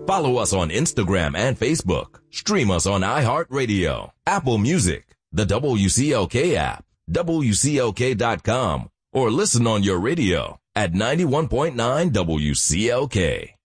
Follow us on Instagram and Facebook. Stream us on iHeartRadio, Apple Music, the WCLK app, WCLK.com, or listen on your radio at 91.9 WCLK.